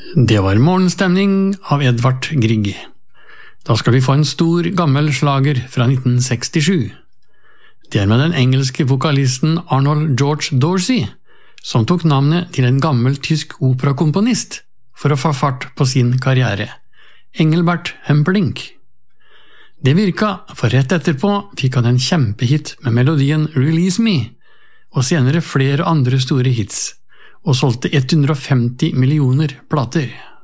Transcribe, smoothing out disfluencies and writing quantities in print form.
Det var morgenstemning av Edvard Grieg. Da skal vi få en stor, gammel slager fra 1967. Det er med den engelske vokalisten Arnold George Dorsey, som tok navnet til en gammel tysk operakomponist for å få fart på sin karriere, Engelbert Humperdinck. Det virka, for rett etterpå fikk han en kjempehit med melodien Release Me, og senere flere andre store hits, og solgte 150 millioner plater.